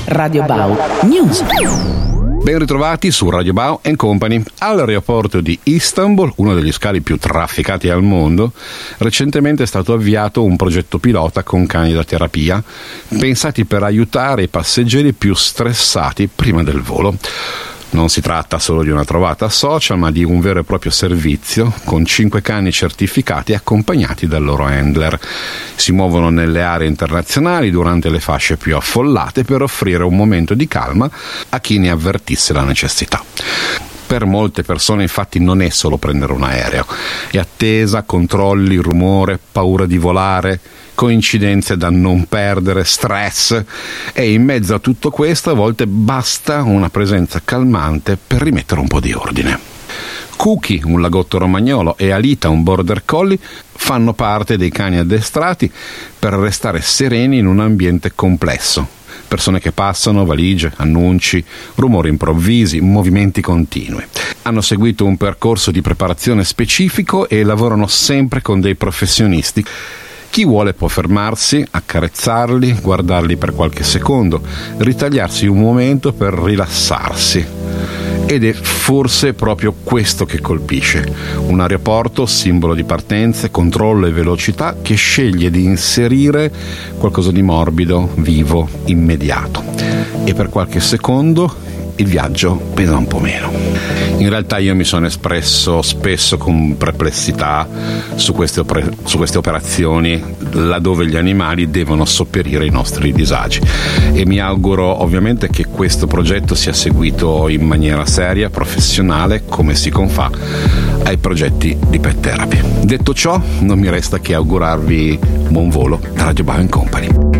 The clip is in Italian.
Radio Bau News. Ben ritrovati su Radio Bau Company. All'aeroporto di Istanbul, uno degli scali più trafficati al mondo, recentemente è stato avviato un progetto pilota con cani da terapia, pensati per aiutare i passeggeri più stressati prima del volo. Non si tratta solo di una trovata social, ma di un vero e proprio servizio con 5 cani certificati accompagnati dal loro handler. Si muovono nelle aree internazionali durante le fasce più affollate per offrire un momento di calma a chi ne avvertisse la necessità. Per molte persone infatti non è solo prendere un aereo, è attesa, controlli, rumore, paura di volare, coincidenze da non perdere, stress, e in mezzo a tutto questo a volte basta una presenza calmante per rimettere un po' di ordine. Cookie, un lagotto romagnolo, e Alita, un border collie, fanno parte dei cani addestrati per restare sereni in un ambiente complesso. Persone che passano, valigie, annunci, rumori improvvisi, movimenti continui. Hanno seguito un percorso di preparazione specifico e lavorano sempre con dei professionisti. Chi vuole può fermarsi, accarezzarli, guardarli per qualche secondo, ritagliarsi un momento per rilassarsi. Ed è forse proprio questo che colpisce. Un aeroporto, simbolo di partenze, controllo e velocità, che sceglie di inserire qualcosa di morbido, vivo, immediato. E per qualche secondo il viaggio pesa un po' meno. In realtà io mi sono espresso spesso con perplessità su queste operazioni laddove gli animali devono sopperire i nostri disagi, e mi auguro ovviamente che questo progetto sia seguito in maniera seria, professionale, come si confà ai progetti di pet therapy. Detto ciò, non mi resta che augurarvi buon volo da Radio Bau Company.